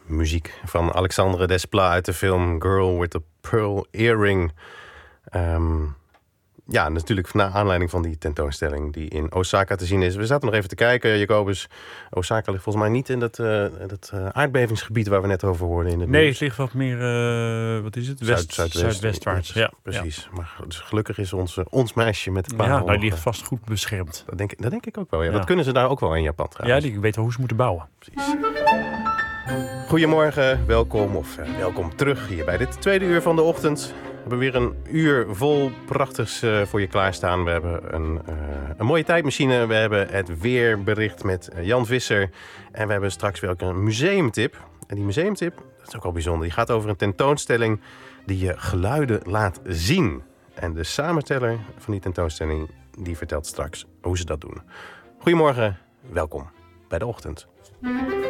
muziek van Alexandre Desplat uit de film Girl with a Pearl Earring. Ja, natuurlijk naar aanleiding van die tentoonstelling die in Osaka te zien is. We zaten nog even te kijken, Jacobus. Osaka ligt volgens mij niet in dat aardbevingsgebied waar we net over hoorden in het nieuws. Het ligt wat meer, wat is het? Zuidwestwaarts. Ja, precies. Ja. Maar dus gelukkig is ons meisje met de parel. Die ligt vast goed beschermd. Dat denk ik ook wel. Ja. Dat kunnen ze daar ook wel in Japan trouwens. Ja, die weten hoe ze moeten bouwen. Precies. Goedemorgen, welkom welkom terug hier bij dit tweede uur van de ochtend. We hebben weer een uur vol prachtigs voor je klaarstaan. We hebben een mooie tijdmachine. We hebben het weerbericht met Jan Visser. En we hebben straks weer ook een museumtip. En die museumtip, dat is ook al bijzonder. Die gaat over een tentoonstelling die je geluiden laat zien. En de samensteller van die tentoonstelling die vertelt straks hoe ze dat doen. Goedemorgen, welkom bij de ochtend.